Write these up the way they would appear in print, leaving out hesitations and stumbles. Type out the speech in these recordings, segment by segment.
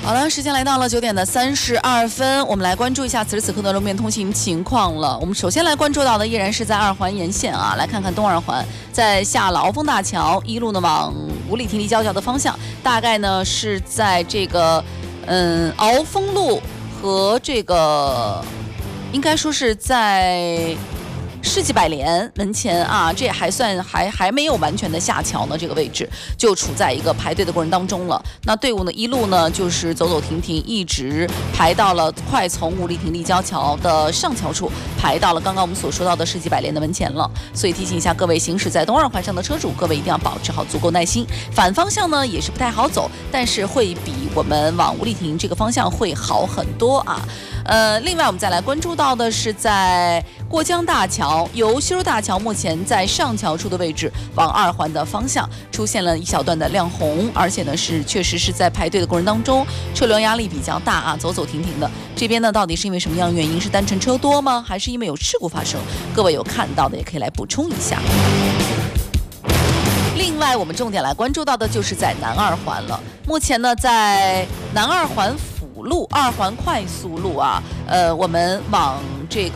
好了，时间来到了9点32分，我们来关注一下此时此刻的路面通行情况了。我们首先来关注到的依然是在2环沿线啊，来看看东2环，在下了鳌峰大桥一路呢往五里亭立交桥的方向，大概呢是在这个鳌峰路和这个应该说是在世纪百联门前啊，这还算还没有完全的下桥呢，这个位置就处在一个排队的过程当中了。那队伍呢一路呢就是走走停停，一直排到了快从五里亭立交桥的上桥处，排到了刚刚我们所说到的世纪百联的门前了。所以提醒一下各位行驶在东2环上的车主，各位一定要保持好足够耐心。反方向呢也是不太好走，但是会比我们往五里亭这个方向会好很多啊。另外我们再来关注到的是在过江大桥由西柔大桥目前在上桥处的位置往2环的方向出现了一小段的亮红，而且呢确实是在排队的过程当中车流压力比较大啊，走走停停的。这边呢到底是因为什么样的原因？是单纯车多吗？还是因为有事故发生？各位有看到的也可以来补充一下。另外我们重点来关注到的就是在南2环了。目前呢在南2环辅路2环快速路啊，我们往这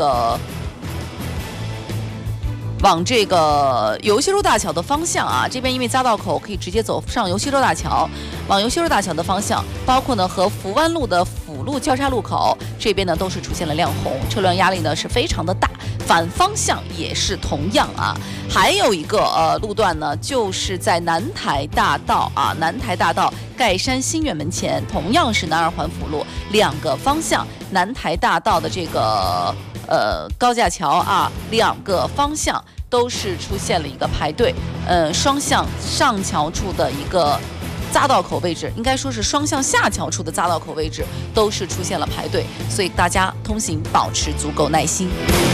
个由西柔大桥的方向啊，这边因为匝道口可以直接走上由西柔大桥，往由西柔大桥的方向，包括呢和福湾路的辅路交叉路口这边呢都是出现了亮红，车辆压力呢是非常的大，反方向也是同样啊。还有一个路段呢，就是在南台大道啊，南台大道盖山新苑门前，同样是南2环辅路2个方向，南台大道的这个高架桥啊，2个方向都是出现了一个排队，双向上桥处的一个匝道口位置，应该说是双向下桥处的匝道口位置都是出现了排队，所以大家通行保持足够耐心。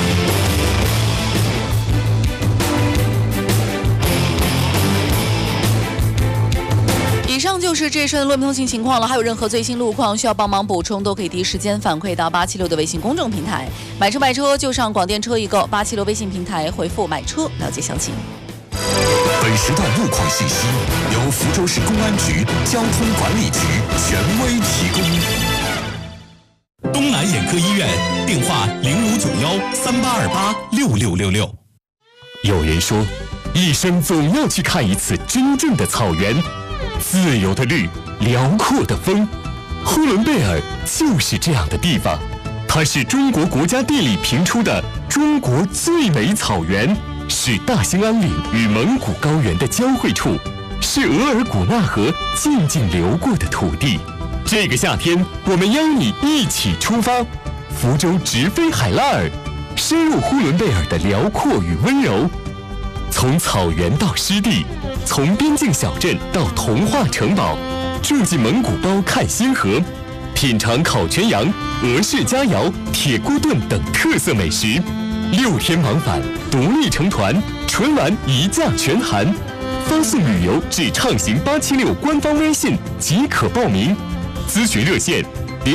以上就是这一瞬的路面通行情况了，还有任何最新路况需要帮忙补充，都可以第一时间反馈到876的微信公众平台。买车就上广电车易购876微信平台回复买车了解详情。 本时段路况信息由福州市公安局交通管理局权威提供。东南眼科医院电话059138286666。 有人说，一生总要去看一次真正的草原。自由的绿，辽阔的风，呼伦贝尔就是这样的地方。它是中国国家地理评出的中国最美草原，是大兴安岭与蒙古高原的交汇处，是额尔古纳河静静流过的土地。这个夏天，我们邀你一起出发，福州直飞海拉尔，深入呼伦贝尔的辽阔与温柔。从草原到湿地，从边境小镇到童话城堡，住进蒙古包看星河，品尝烤全羊、俄式佳肴、铁锅炖等特色美食。6天往返，独立成团，纯玩一价全含。发送旅游至畅行876官方微信即可报名。咨询热线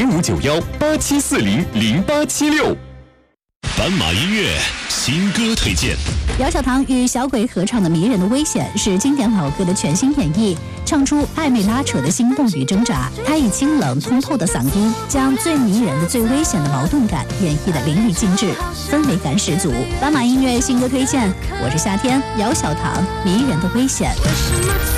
059187400876。 斑马音乐新歌推荐。 姚小棠与小鬼合唱的《迷人的危险》是经典老歌的全新演绎，唱出暧昧拉扯的心动与挣扎。他以清冷通透的嗓音，将最迷人的、最危险的矛盾感演绎得淋漓尽致，氛围感十足。斑马音乐新歌推荐，我是夏天，姚小棠，《迷人的危险》。